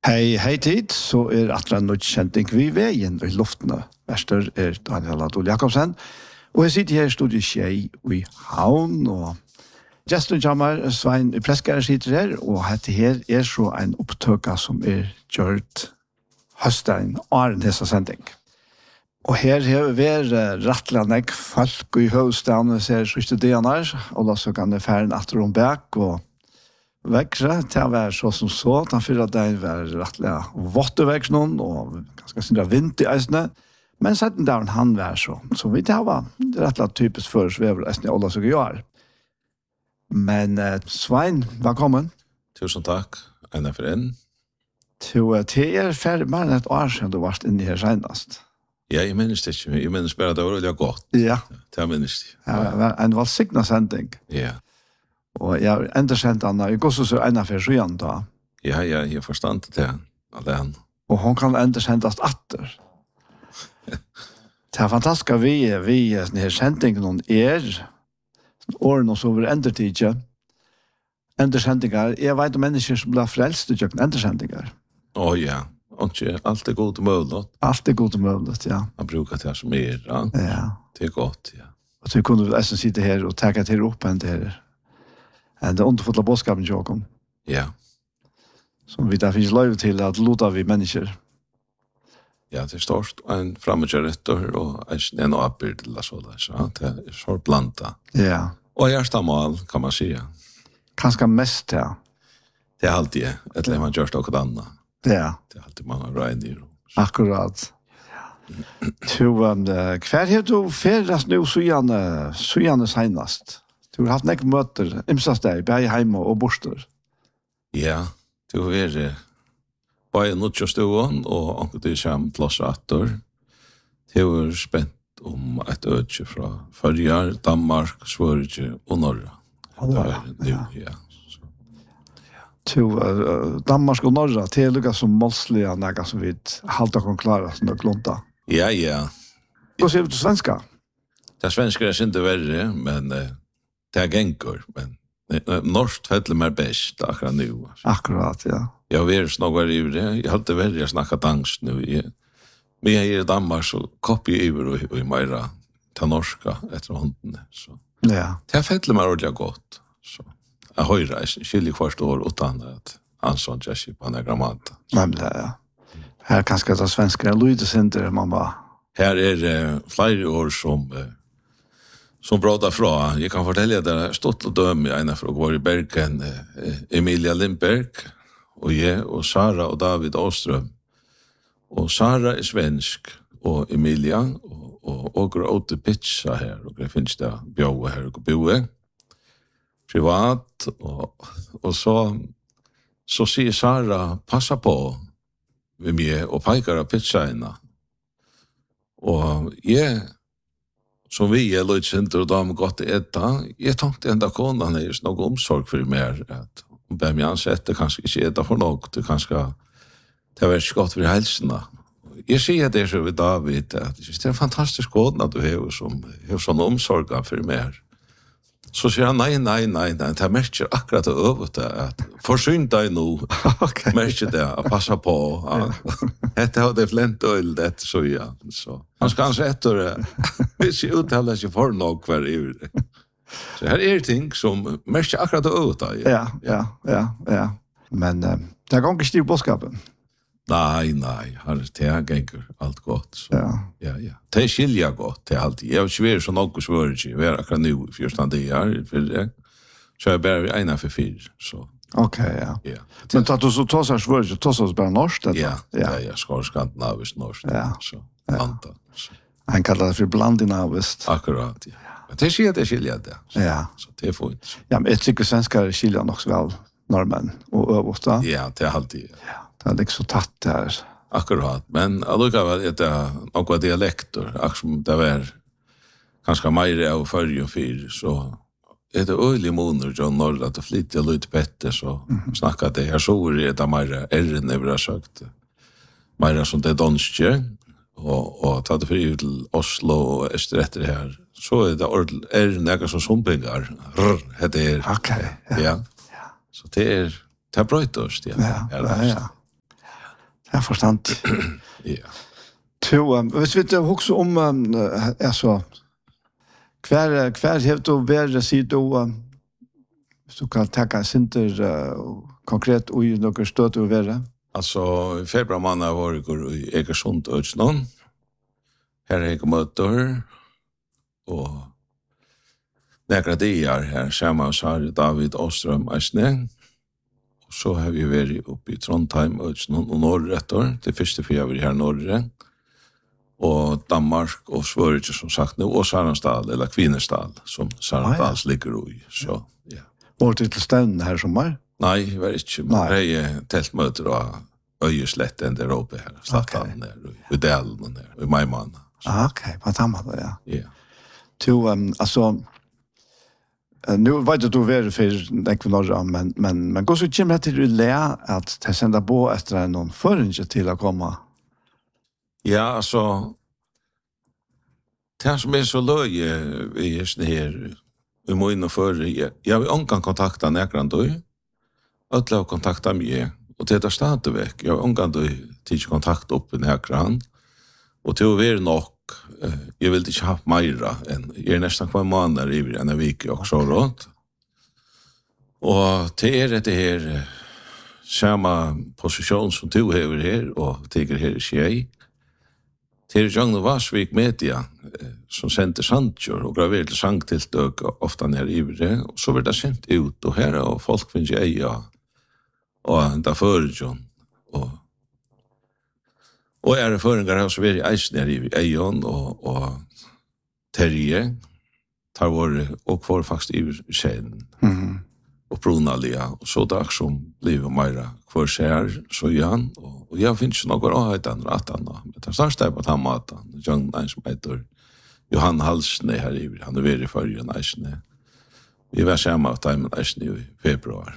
Hei tid, så atra nødt kjenting vi veien i luftene. Verster Daniel Adol Jakobsen, og jeg sitter her i studiet Skjei i Havn, og Justin Jammer, Svein Preskare sitter her, og dette her så en opptøka som gjort høsten av denne sending. Og her har vi rettelig folk i høvestaden, ser studerende, og da så kan det fære en atter om bak, og vekkere til å være så som så, den fyrre dagen var rettelig våttevekk noen, og ganske syndra vind i eisene, men setten der han var så vi tar var rettelig typisk for svever eisene alle som gjør. Men Svein, velkommen. Tusen takk, Einar for en. Til ferdig mer enn et år siden du var inne her senest. Ja, jeg minnes det ikke, jeg minnes bare at det var veldig godt. Ja. Det minnes det. Ja, en valgsignet sending. Ja. Og jeg har enda sendt henne, jeg går så enda for skyen da. Ja, jeg forstand det alene. Og hun kan enda sendes atter. Det fantastiske vi her sendingen noen årene som over enda tid, enda sendinger. Jeg vet om mennesker som blir frelst ut enda sendinger. Ja, og ikke alt god til mulig. Alt god til mulig, ja. Man bruker det som ja. Det godt, ja. Og så kunne vi nesten sitte her og takke til opp enn det her. Det underfulla bådskapen til åkken. Ja. Som vi der finnes løy til at lota vi mennesker. Ja, det størst en fremmedgjøretter og en oppbyr til det så det så blanda. Ja. Og hjertemål, kan man si. Kanskje mest, ja. Det alltid, eller man gjør det noe annet. Ja. Det alltid man har regnet i. Akkurat. Hver har du ferdes nå sujane senest? Du har hatt nekk møter, imsast deg, bare hjemme og borster. Ja, du har bare nødt til stuen, og anker du kommer plass etter. Du har spent om et øde fra Førjar, Danmark, Sverige og Norge. Ja. Danmark og Norge, det lukket som målslige nægget som vi halte kan klare som det klunta. Ja. Hva sier du til svenska? Det svenska ikke verre, men det gengur, men norsk fettler mer best akkurat nu. Akkurat, ja. Jeg har snakket i det. Jeg har vært å snakke dansk nu. Men jeg i Danmark så kopier jeg og i meira til norska etter håndene. Ja. Det fettler mer ordentlig godt. Så jeg høyre, jeg skiljer hvert år utan at Hansson Jesse på en grammata. Nemlig, ja. Her kanskje det svenska lydesenter, mamma. Her flere år som bråda fra. Jeg kan fortelle at det stått og døm i ena fra går i Bergen, Emilia Lindberg, og jeg, og Sara og David Åstrøm. Og Sara svensk, og Emilia, og åter pizza her, og det finnes det bjøve her og boe. Privat, og så sier Sara, passa på med meg, og peikar av pizzaina. Og jeg, som vi løyt sinter og damer godt etta, jeg tenkte enda konan noe omsorg for mer, at hun ber meg ansette, kanskje ikke etta for noe, det kanskje det har vært godt for helsene. Jeg sier det så ved David, at det en fantastisk kona du har som har sånn omsorg for mer. Så sier han, nei, det merker akkurat det øvet, at forsyn deg nå, merker det, å passe på. Dette har det flent øl, dette så ja. Han skal kanskje etter det, hvis jeg uttaler ikke for noe hver i det. Så her ting som merker akkurat det øvet. Ja. Men det er ikke styr bådskapen. Nei, det ganger alt godt. Ja. Det skiljer godt, det alltid. Jeg har ikke vært så noe svøret ikke. Vi akkurat nå i 14 dager, så jeg bare ena for 4. Så. Ok, ja. Men tatt du så tås her svøret ikke, tås oss bare norsk? Ja, skår skandinavisk norsk. Ja. Så, blanda. Han kallar det for blandinaviskt. Akkurat, ja. Men det skiljer det. Ja. Så det fint. Ja, men jeg tykker svenskar skiljer nok så vel norrmenn og øvått da. Ja, det alltid. Ja. Det liksom så tatt her. Akkurat, men allikevel det noen dialekter, akkurat som det var kanskje mer av førje og 4, så det øyelig måneder, John Norra, at det flytter litt bedre, så snakker det her, så det mer ærren jeg vil ha sagt, mer som det danske, og ta det fri til Oslo og Østeretter her, så det ærren jeg som sumpingar, det Ok, ja. Så det brøyt oss, ja. Jag förstår. Ja. Hvis vi också om alltså kvar har du väl sitt då så kan ta center konkret och några stöd att vara. Alltså i februari månad var det i Egersund och Östnon. Här är möter och några dagar här samma så David Oström Asne. Och så har vi varit uppe i Trondheim och Östnon och norrrättor till första februari här norrre. Och Danmark och Sverige som sagt nu och Sarnstad eller Kvinnestad som Sarnstads ligger i så ja. Var det till ställen här som var? Nej, det var inte. Det är tältmöter och Öjeslätten där uppe här. Slattan där, i Dalen där, i Majman. Okej, vad tar man då, ja. Ja. Till, alltså, nu vet du väl för Nekvinnorra, men går så kommer till att lära att det sända på efter någon förrän till att komma? Ja, alltså, det som är så löje i sån här, vi må in och före, jag vill omgång kontakta näkran då. Alla har kontaktat mig och det är stadigväck. Jag har omgång då till kontakt upp i näkran. Och till att vara nog, jag vill inte ha mera än, jag är nästan kvar månader i en vecka också råd. Och till det här samma position som du har här och tycker här i tjej. Till Jagno Varsvik Media som sände Sandjör och graverar till sangtilltök ofta när i det. Och så blir det sendt ut och här och folk finns ju eja och där förrjön och är det förringar här så är det eis när i ejon och Terje tar vår och får faktiskt i sen och Brunalia och så där som blir mera kvar ser så igen och jag finns några åheten rattan då men det största på tamatan John som heter Johan Halsne här i han är väldigt för Näsne vi var samma time Näsne i februari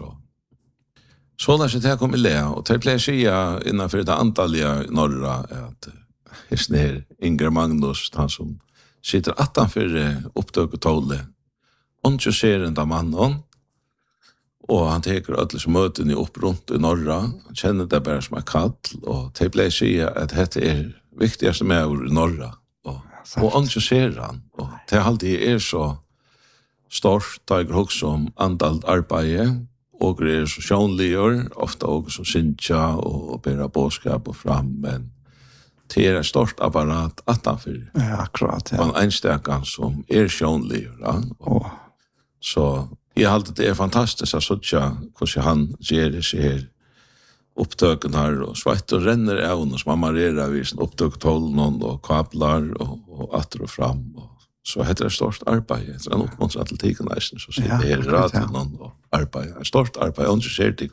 så när det här kommer lä och till plötsligt innan för det antalliga norra att Hisner Inger Magnus han som sitter attanför upptök och tåle och så ser den mannen och han teker alla som möten i upp runt i norra. Han känner det bara som en kall. Och det blir säga att det är viktigaste med i norra. Och han så ser han. Och det alltid är så stort. Det är också om antal arbete. Och det är så sjönliggör. Ofta också som synja och bära bådskap och fram. Men det är en stort apparat att han för. Ja, akkurat. Ja. Och en enstaka som är sjönliggör. Så jag har alltid det är fantastiskt att sådja hur han ger det sig här upptöken här och svart och ränner av och som amarerar vid sin upptök tolv och kablar och atter och fram och så heter det stort arbete så han uppmuntrar atletiken nästan så sitter det här radion och arbete stort arbete och så ser det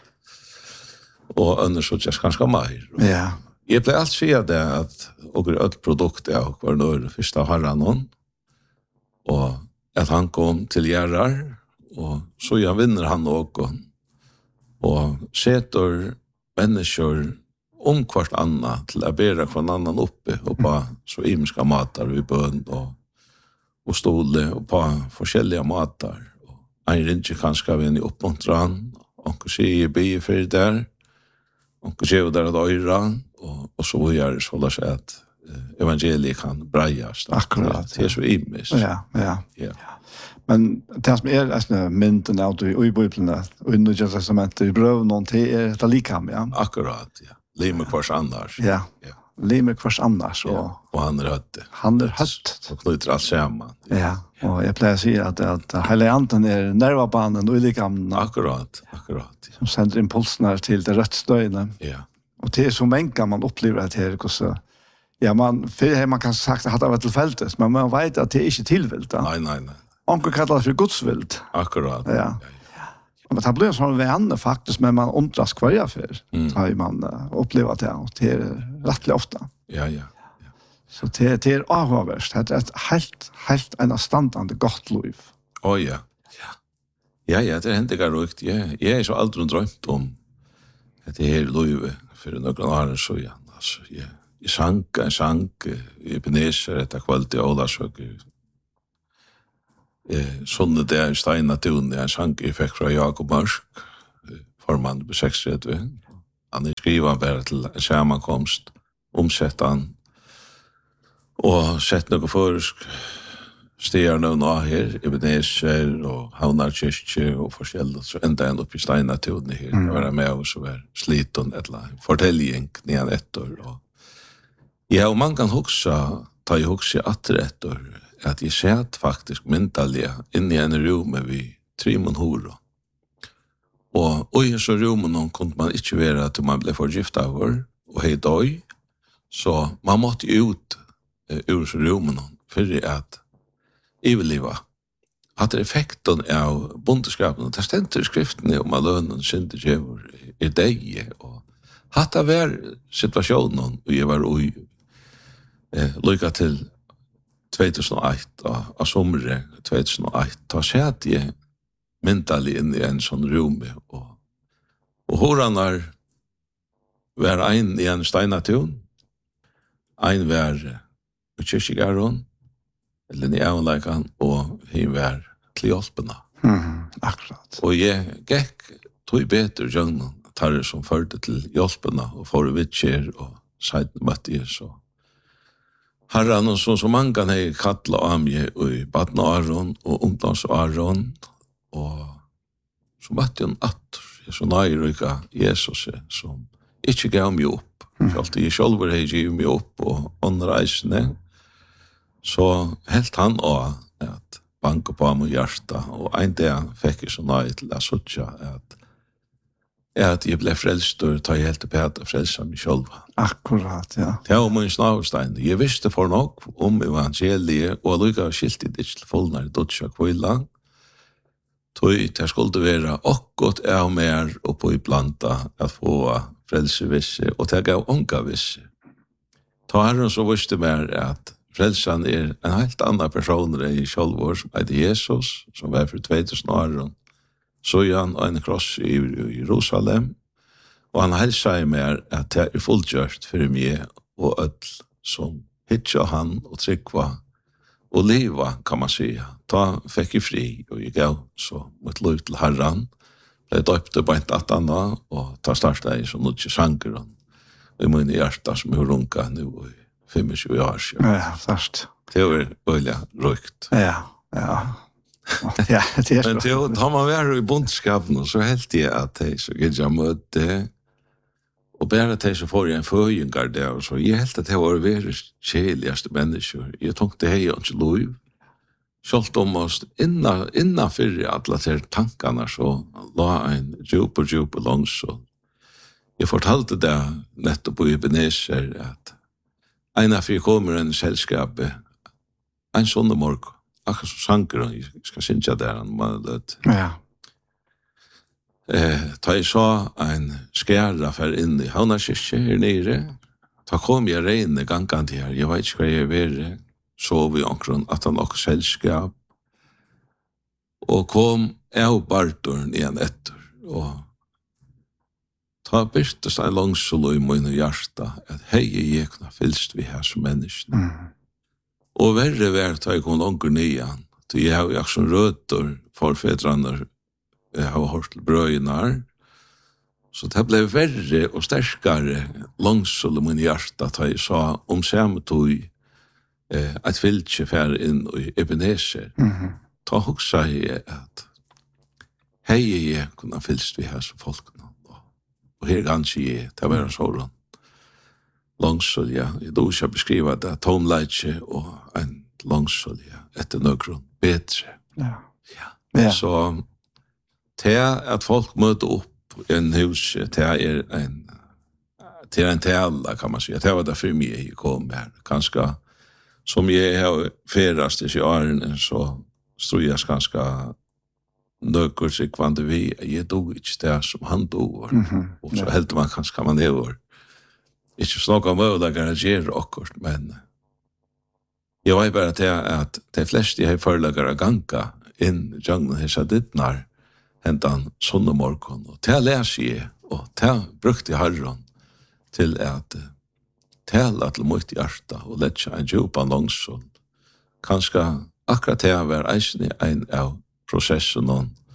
och annars så just ganska mer ja jag blir allt säga det att och ett produkt är var nu första harran och att han kom till Gerrar och så jag vinner han och sätter människor om kvart annat till att bära kvar annan uppe och på så imska matar i bön och stole och på forskjelliga matar och en ringe kanske vi en uppmuntran och se be för där och se där att öra och så gör det så där så att evangeliet kan brajas akkurat det är så imis ja men det som är alltså mynten av i Bibeln och i Nya testamentet i bröv någonting är det likam ja akkurat ja lime kvars annars ja lime kvars annars och han är hött så knyter allt samman ja och jag plejer säga att hela anden är nervbanan och i likam akkurat som sänder impulserna till det rätt stöjne ja och det är så många man upplever att det är så ja man kan sagt att det var tillfälligt men man vet att det är inte tillvilt nej Onkel kallar det för gudsvild. Akkurat. Ja. Men det blir en sån vänner faktiskt, men man undras kvar jag för. Så har man upplevt det och det är rättligt ofta. Ja. Så det är avhåverst. Det är ett helt en standande gott liv. Ja, det är inte garukt. Jag är så aldrig drömt om att det här livet för några år så igen. Alltså, jag sank i Ebenezer, detta kvalitet och Ålarsöker. Sånne det er Steina Tun, jeg sank i fikk fra Jakob Mørsk, formann på 6-3. han skriver bare til en sammankomst, omsette han, og sett noe først, stiger noen av her, Ebenezer og Havnarkirke og forskjellig, så enda en oppe i Steinatuden her, og være med og så være sliten, eller fortelling, nyan etter. Ja, og man kan huske, ta i huske etter, at jeg sett faktisk mentally inne i en rom vi 3 hora. Og i så rommen kunne man ikke være til man ble forgiftet av, og hei døy, så man måtte ut ur så rommen for at iveliva. At effekten av bondeskapen, det stendte skriftene om at lønnen synte djever deg, og hatt av hver situasjonen, og jeg var lykka til 2001, av sommeret 2001, da skjedde jeg mentally inn i en sånn rom, og horan var ein i en Steinatun, ein var i Kyrkjegaron, eller i Avnleikan, og hin var til hjelpena. Akkurat. Og jeg gikk tog beter jøgnen, tar som førte til hjelpena, og for vitcher, og seiden Mattias, og herran, og så mange kan jeg kattla av meg i Baden Aron, og Ungdoms Aron, og så møtte jeg atter, jeg så nærrykka Jesus, som ikke gav meg opp. Jeg selv har givet meg opp, og åndreisende, så helt han også at banke på meg hjärta, og en dag fikk jeg så nøye til å suttje at jeg ble frelst, og ta helt til Peter frelsa meg selv. Akkurat, ja. Det var min snavstein. Jeg visste for nok om evangeliet, og lukka skilt i ditt til fullnær dødsja kvilla. Det skulle være akkurat av mer oppe i planta at få frelse visse, og det gav unga visse. Herren så visste mer at frelsan en helt annan person enn i sjálvor, som heter Jesus, som var for 2000 år. Så han en kross i Jerusalem, og han helsa i mer at det fullgjørt for meg og ødel som hitja han og tryggva og liva, kan man säga. Ta fikk jeg fri, og jeg gav så mot lov til Herren. Jeg døpte på en annan, og ta starta i som nødje sanger, og i min hjärta som er runka nu i 25 år siden. Ja, først. Det var øyelig røykt. Ja. Ja, det er så. Men da man var i bondskapen, så helt jeg at jeg så gikk jeg møte, og bare til så får jeg en føringar der, og så jeg helt at jeg var veldig kjeligaste mennesker. Jeg tenkte hei og ikke lov. Selv om oss innanfor alle de tankene, så la en djup langs. Jeg fortalte det nettopp på Ebenezer, at en av kommer en selskap, en sånn morgen, akkurat som sanger, jeg skal synge der, han var løt. Ja. Ta jeg så en skjæra for inn i Havnarkirke her nere, ta kom jeg reine gangen til her, jeg vet ikke hva jeg var, sov i omkron at han også selskap, og kom av bartoren igjen etter, og ta byrtes en langsolo i mine hjärta, at hei jeg kunne fylst vi her som menneskene. Og verre vært har jeg kom langer nyan, til jeg har jo som røtter forfedrene, jeg har hørt til brøyene, så det ble verre og sterkere langsolo i mine hjärta, til jeg sa om sametog at fylse færre inn i Ebenezer. Ta hoksa jeg at hei jeg kunne fylst vi her som folkene. Og her ganske jeg, det var sånn langsølja. Jeg dog ikke beskriva det, tomleitje og en langsølja etter nøkron bedre. Ja. Så til at folk møter opp i en hus, til en tale, kan man si. Det var det for meg jeg kom her. Kanskje som jeg har ferast i årene, så tror jeg ganske nøkker seg kvante vi, jeg dog ikke det som han dog, og så helt man kanskje kan man over. Ikke snakka om å garagere akkurat, men jeg var bare til at de fleste jeg forelager av ganga inn i junglen her sadittnar hentan sånne morgen, og til leser jeg, og til brukte Herren til at tala til mitt hjärta og letja en djupa langsson. Kanskje akkurat det var eisen en av prosessen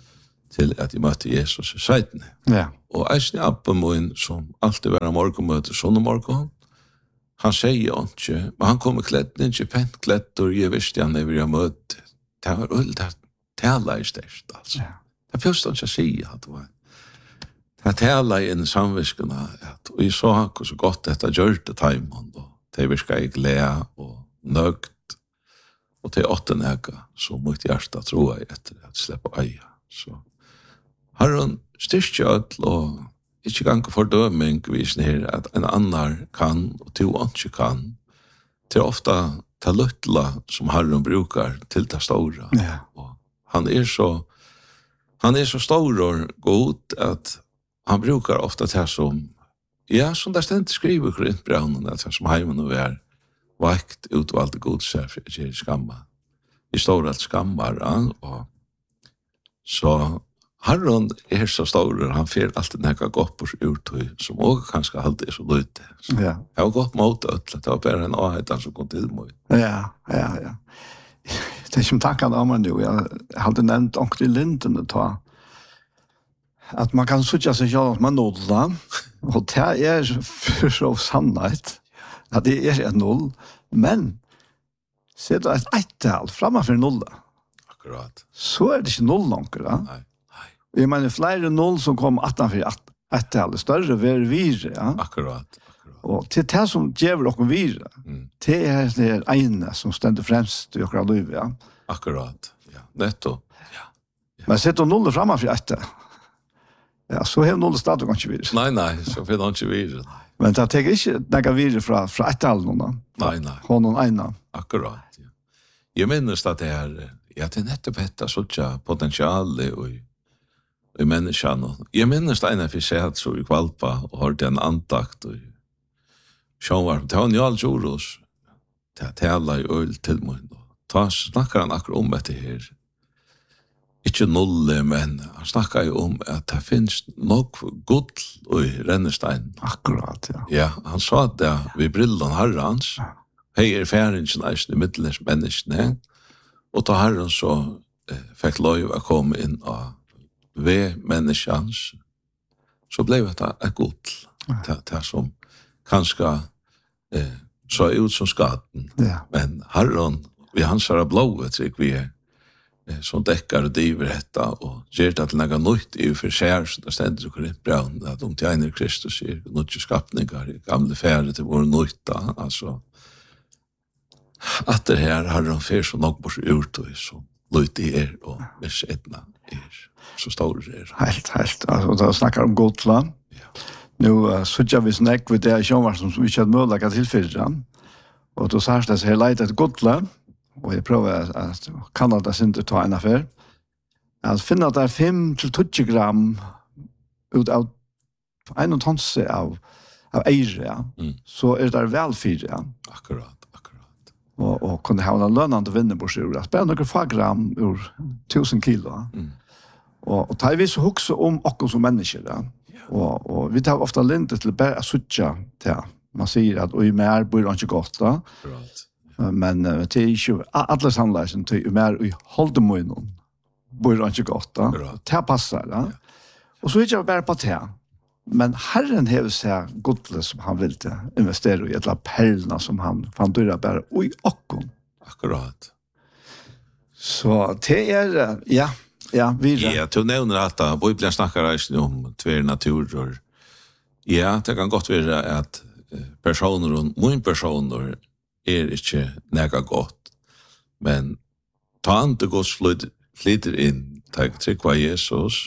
til at jeg møtte Jesus i seitene. Ja. Og eisen i appen min, som alltid var morgenmøte, sånne morgen, han sier ikke, men han kom kledd, ikke pent kledd, og jeg visste han når jeg møtte. Det var øl, det taler i størst, altså. Ja. Det pjøste han ikke å si at det var. Det taler i en samviskene, og jeg så han så godt dette gjør det timen, og det virker jeg glede og nøgt, og til 8 nega, så mitt hjerte tror jeg etter at slippe eie. Så har han styrke ødel, og ikke gang fordøming visen her, at en annan kan, og to ikke kan. Det ofta ta luttla som Herren brukar til det store. Ja. Og han er så stor og god at han brukar ofta det som, ja, som det stendt skriver Korintbrevnen, at det som heimen og er vakt utvalgte godser for ikke skamma. I står alt skammar, og så Herren er så stor, han fer alltid nekka goppers urtøy, som også kanskje alltid er så lute. Ja. Jeg var godt mot det var bare en avheten som kom til meg. Ja. Det er som tankene om meg nå, jeg hadde nevnt onkel i Linden ta, at man kan sutja seg selv med nolla, og det er for så sannhet, at det er et null, men se da et eittal framfor nolla. Akkurat. Så er det ikke null langer, da. Nei. Jeg mener, flere null som kom 18 eittal, større ved vire, ja. Akkurat. Og til det som djever dere vire, det er det ene som stender fremst i okra liv, ja. Akkurat, ja. Nettopp. Ja. Men setter nullet framfor eittal, ja, så har nullet stadig ikke vire. Nei, så finner han ikke videre. Men det tar ikke noe videre fra eittal noen. Nei. På noen ene. Akkurat, ja. Jeg minnes at det er, ja, det er nettopp etter sånn potensialet i menneskene. Jeg minnes det ene for seg så i kvalpa og hørte en antakt og sjånvarp. Det var en Jarl Joros til å tale i øl til meg. Da snakker han akkurat om dette her. Ikke nulle, men han snakker jo om at det finnes nok gull i rennestein. Akkurat, ja. Ja, han sa det ved brillen herrens. Hei er færingen eisen i middelens menneskene. Og da herren så fikk lov å komme inn og ved menneskens, så ble det et gull. Det som kanskje så ut som skaden. Ja. Men herren, vi hans har blået, tror vi som dekkar og driver dette, og gjør det til noe nytt i for seg, så det stender jo Korintbrevnen, at om tjener Kristus er noe skapninger, gamle færre til vår nytta, altså, at det her har han fyrt så nok bort ut, og så lyt i og hvis etna så stor Helt. Altså, da snakker om Gotland. Ja. Nå sutja vi snakk ved det sjånvar som vi ikke hadde mulighet til fyrre, og da sa jeg her leit et Gotland, og jeg prøver at Kanada synte ta en affær, at finne at det er 5-20 gram ut av en tonse av eire, ja. Så er det velfyr, ja. Akkurat. Og kunne ha en lønnende vinnerborsur, at bare noen få gram ur 1000 kilo. Og tar vi så hukse om oss som mennesker, ja. Og vi tar ofta lindet til bare å sutja til. Man sier at og i mer bor han ikke godt, da. Akkurat. Men det er ikke alle sannleisen til i mer i holdemøynen bor han ikke godt, da. Det passer, da. Og så er det ikke bare på det. Men Herren hever seg godle som han vil til investere i, et eller perlene som han dyrer bare oi okkon. Akkurat. Så det er, ja, videre. Ja, til å nevne at Bibelen snakker reisende om tver naturer. Ja, det kan godt være at personer og min personer er ikke nega godt. Men ta andre gods flyter inn, ta trykk av Jesus,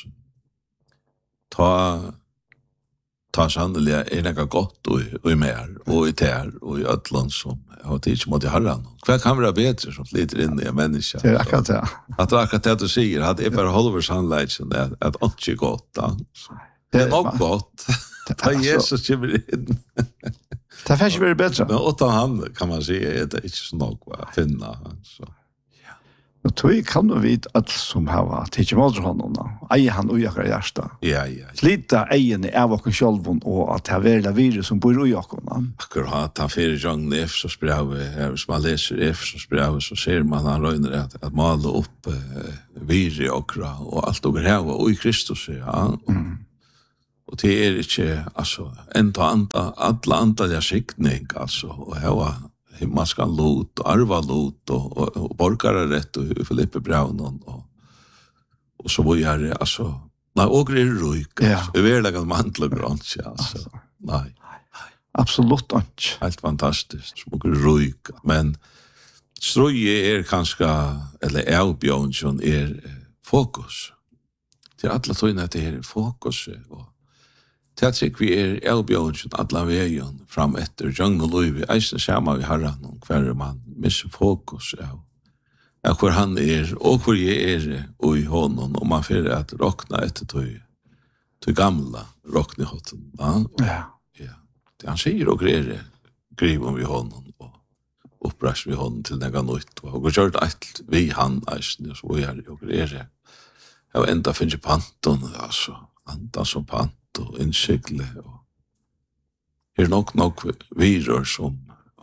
ta sannelig er nega godt og i mer, og i ter, og i ødland som har tid mot i herren. Hva kan være bedre som flyter inn i en menneske? Det er akkurat det. At det er akkurat det du sier, at det er bare holder sannleggen, at det er ikke godt. Da. Det er nok godt. Da Jesus kommer inn. Det er ikke vært bedre. Men utan han, kan man si, er det ikke så nok å finne. Så. Og tog kan du vite at som har tidlig målder honom, eier han ujakker hjärsta. Ja. Slita eierne av okken sjølven, og at det er veldig virus som bor ujakker. Akkurat, han fyrir jong Efsos brevet, hvis man leser Efsos brevet, så ser man han røyner at male opp viri okra, og alt og heva, og i Kristus, ja. Og det ikke, altså, alla andaliga siktning, altså, og heva himmelska lot, og arva lot, og borgararett, og Filippe Braun, og så var jeg, altså, nei, og røyk, altså, uverlegget mantel og grønt, altså, nei. Absolutt ikke. Helt fantastisk, som røyk, men strøye kanskje, eller avbjørnsjon fokus. Det alle tøyne at det fokus, og det vi avbjørnsjon alle veien fram etter Jøgn og Løyvi, eisen sammen vi har han, hver man misser fokus av hvor han og hvor jeg og i hånden, og man får at råkna etter tøy gamla råkne hotten. Ja. Det han sier og griv om vi hånden, og opprest vi hånden til nega nytt, og vi gjør alt vi han eisen, og så og jeg enda finner panton, altså, andan som pant, og innsikle, og nok virur som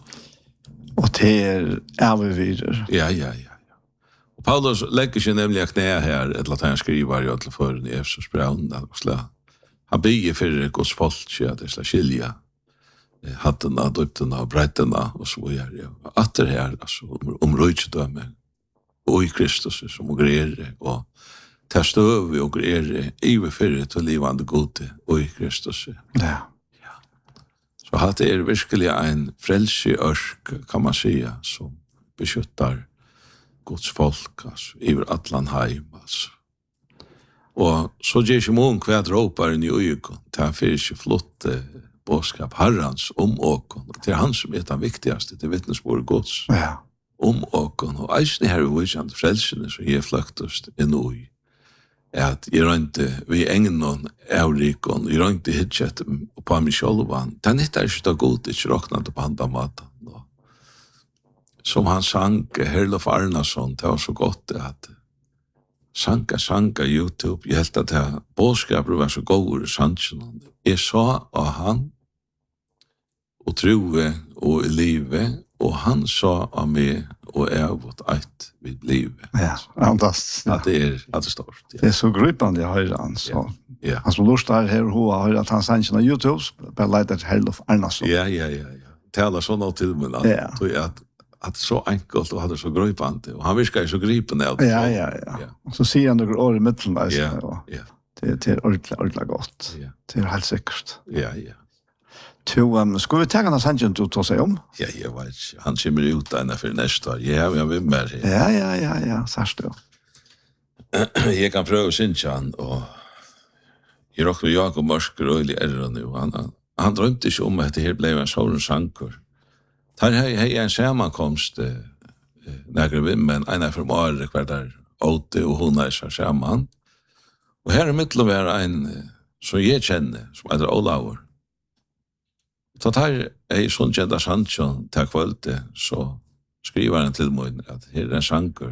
og det virur. Ja. Og Paulus legger seg nemlig knæ her, et eller annet skriver i alle foran i Efsos Braun, han bygger for Guds folk, at det skal skilja hattena, dyptena, brettena, og så videre. Atter her, altså, røykjedømme, og i Kristus, som greier, og ta støv og iver fyrir til livande gode og i Kristus. Ja. Så hatt virkelig en frelse ørk, kan man säga, som beskyttar Guds folk, altså, iver atlan heim, altså. Og så gjør ikke mån hver råparen i øyekon, til han fyrir ikke flotte bådskap herrans åkon, til han som den viktigaste, til vittnesbord Guds. Ja. Åkon, og eisen her vi visjant frelsene som jeg fløktast inn ui. At jeg rønte vi engnon avrikon, jeg rønte hitchet på mig sjolvan. Det er ikke da god, ikke råknat på handa maten. Som han sang, Herlof Arnason, det var så godt at sanka YouTube, jeg helt at det bådskaper var så god i sannsjonen. Jeg sa av han, og troe og i livet, og han sa av meg, og vårt eit vid livet. Ja, fantastisk. Ja. Det er stort. Ja. Det er så gripande jeg hører han. Så. Ja. Han som lust her og hun hører at han sannsjen av YouTube, bare leider Herlof Arnason. Ja. Taler sånn av til meg, at det er så enkelt og hadde så gripande, og han virker så gripende. Ja. Og så sier han noen år i midten, ja. Det er ordentlig godt. Ja. Det er helt sikkert. Ja. Skal vi ta henne sannsjen du tar seg om? Ja, jeg vet ikke. Han kommer ut denne for neste år. Ja, vi har vært med her. Ja, særst jo. Jeg kan prøve å synge han, og jeg råkker Jakob Mørsker og øyelig ære nå. Han drømte ikke om at det her ble en sånn sanker. Der har jeg en sammenkomst, nærmere vimmen, en fra Mare, hver der åte, og hun er så sammen. Og her er mitt å være en som jeg kjenner, som heter Olaur. Så tar jeg sånn kjent Sancho til kvalitet, så skriver han til meg at her er en sanker.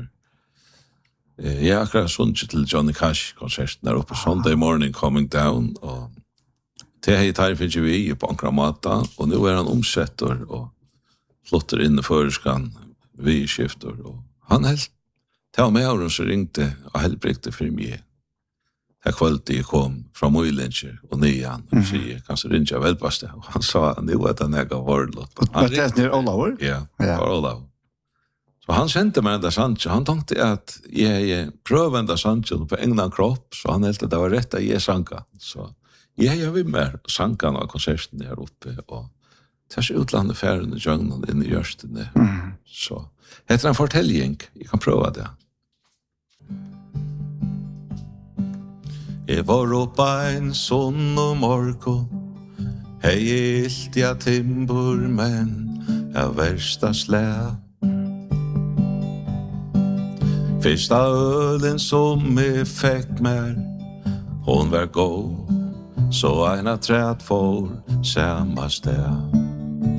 Jeg har akkurat sånn til Johnny Cash-konserten der oppe, Sunday Morning Coming Down, og til jeg tar finner vi på Ankramata, og nå er han omsetter og flotter inn i føreskan, vi skifter, og han helt, til meg og så ringte og helbrikte for meg. Jeg kvalitet kom fra Møylinger og Nian, og sier, kanskje ringe jeg velpast det, og han sa, nå er det nega vårdlåt. Men det er Olaur? Ja, det var Olaur. Så han sendte meg enda Sancho, han tenkte at jeg prøver enda Sancho på egnan kropp, så han helt at det var rett at jeg sanka. Så jeg vil med sanka av konserten her oppe, og tærs utlandet færende jøgnen inn i Gjørstene. Så heter en fortelling, jeg kan prøve det. Jeg var oppa en sånn og morgon, hei ilt ja timbur, men jeg versta slæp. Fyrsta ölen som jeg fikk mer, hon var god, så eina træt for samma sted.